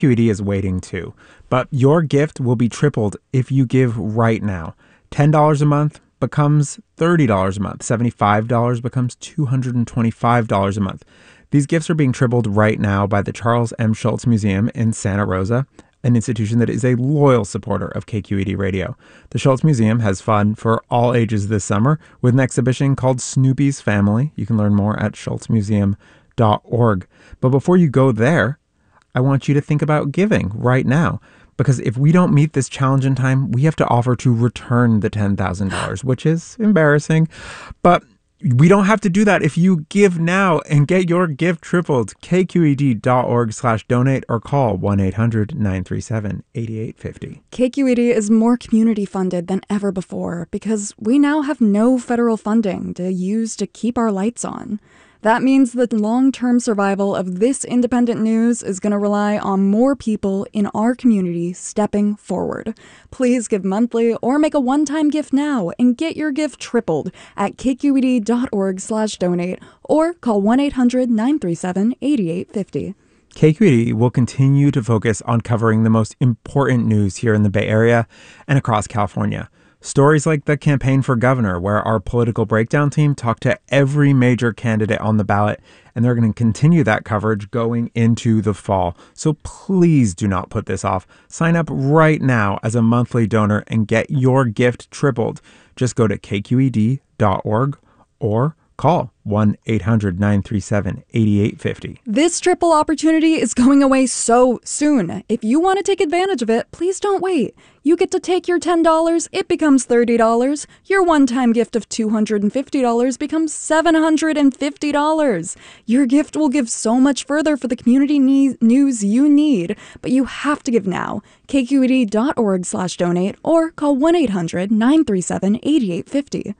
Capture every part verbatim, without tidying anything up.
Q E D is waiting too, but your gift will be tripled if you give right now. ten dollars a month becomes thirty dollars a month. seventy-five dollars becomes two hundred twenty-five dollars a month. These gifts are being tripled right now by the Charles M. Schulz Museum in Santa Rosa, an institution that is a loyal supporter of K Q E D Radio. The Schulz Museum has fun for all ages this summer with an exhibition called Snoopy's Family. You can learn more at schulz museum dot org. But before you go there, I want you to think about giving right now. Because if we don't meet this challenge in time, we have to offer to return the ten thousand dollars, which is embarrassing. But we don't have to do that if you give now and get your gift tripled. K Q E D dot org slash donate or call one eight hundred nine three seven eight eight five zero. K Q E D is more community funded than ever before because we now have no federal funding to use to keep our lights on. That means the long-term survival of this independent news is going to rely on more people in our community stepping forward. Please give monthly or make a one-time gift now and get your gift tripled at K Q E D dot org slash donate or call one eight hundred nine three seven eight eight five zero. K Q E D will continue to focus on covering the most important news here in the Bay Area and across California. Stories like the campaign for governor, where our political breakdown team talked to every major candidate on the ballot, and they're going to continue that coverage going into the fall. So please do not put this off. Sign up right now as a monthly donor and get your gift tripled. Just go to K Q E D dot org or call one eight hundred nine three seven eight eight five zero. This triple opportunity is going away so soon. If you want to take advantage of it, please don't wait. You get to take your ten dollars, it becomes thirty dollars. Your one-time gift of two hundred fifty dollars becomes seven hundred fifty dollars. Your gift will give so much further for the community ne- news you need, but you have to give now. K Q E D dot org slash donate or call one eight hundred nine three seven eight eight five zero.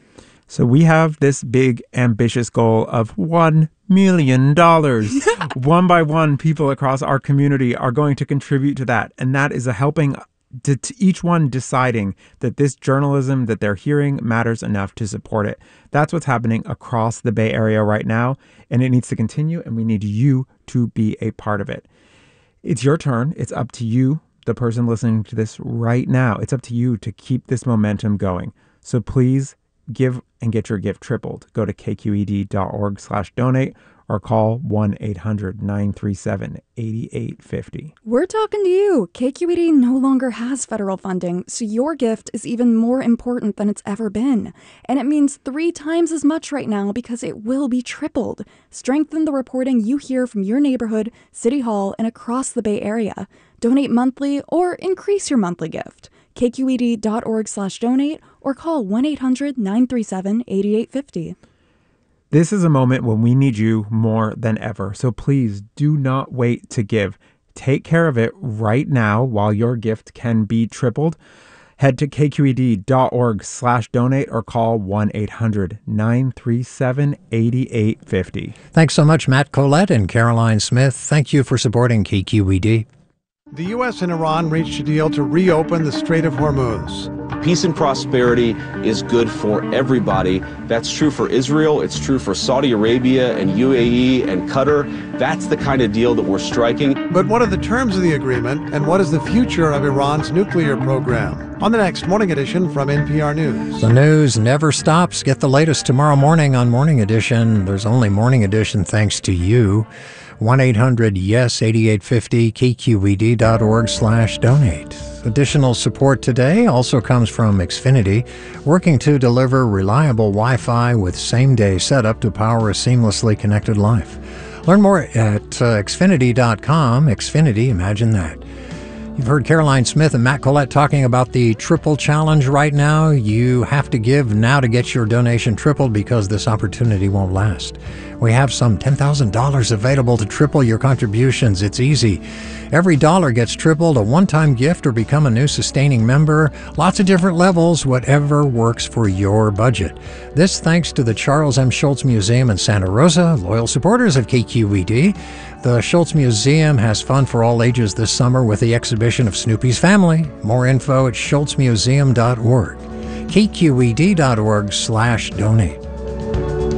So we have this big, ambitious goal of one million dollars. One by one, people across our community are going to contribute to that. And that is a helping to, to each one deciding that this journalism that they're hearing matters enough to support it. That's what's happening across the Bay Area right now. And it needs to continue. And we need you to be a part of it. It's your turn. It's up to you, the person listening to this right now. It's up to you to keep this momentum going. So please give and get your gift tripled. Go to K Q E D dot org slash donate or call one eight hundred nine three seven eight eight five zero. We're talking to you. K Q E D no longer has federal funding, so your gift is even more important than it's ever been. And it means three times as much right now because it will be tripled. Strengthen the reporting you hear from your neighborhood, City Hall, and across the Bay Area. Donate monthly or increase your monthly gift. K Q E D dot org slash donate or call one eight hundred nine three seven eight eight five zero. This is a moment when we need you more than ever. So please do not wait to give. Take care of it right now while your gift can be tripled. Head to K Q E D dot org slash donate or call one eight hundred nine three seven eight eight five zero. Thanks so much, Matt Collette and Caroline Smith. Thank you for supporting K Q E D. The U S and Iran reached a deal to reopen the Strait of Hormuz. Peace and prosperity is good for everybody. That's true for Israel. It's true for Saudi Arabia and U A E and Qatar. That's the kind of deal that we're striking. But what are the terms of the agreement, and what is the future of Iran's nuclear program? On the next Morning Edition from N P R News. The news never stops. Get the latest tomorrow morning on Morning Edition. There's only Morning Edition thanks to you. one eight hundred yes eight eight five zero, K Q E D dot org slash donate. Additional support today also comes from Xfinity, working to deliver reliable Wi-Fi with same-day setup to power a seamlessly connected life. Learn more at uh, Xfinity dot com. Xfinity, imagine that. You've heard Caroline Smith and Matt Collette talking about the triple challenge right now. You have to give now to get your donation tripled because this opportunity won't last. We have some ten thousand dollars available to triple your contributions. It's easy. Every dollar gets tripled, a one-time gift, or become a new sustaining member. Lots of different levels, whatever works for your budget. This thanks to the Charles M. Schulz Museum in Santa Rosa, loyal supporters of K Q E D. The Schulz Museum has fun for all ages this summer with the exhibition of Snoopy's Family. More info at schulz museum dot org. K Q E D dot org slash donate.